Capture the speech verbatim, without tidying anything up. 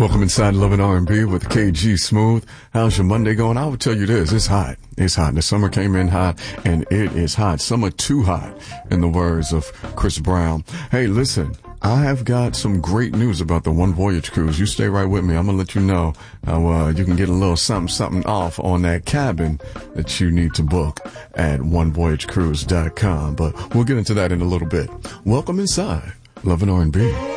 Welcome inside Love and R and B with K G Smooth. How's your Monday going? I would tell you this, it's hot. It's hot. The summer came in hot, and it is hot. Summer too hot, in the words of Chris Brown. Hey, listen, I have got some great news about the One Voyage cruise. You stay right with me. I'm going to let you know how uh, you can get a little something, something off on that cabin that you need to book at one voyage cruise dot com. But we'll get into that in a little bit. Welcome inside Love and R and B.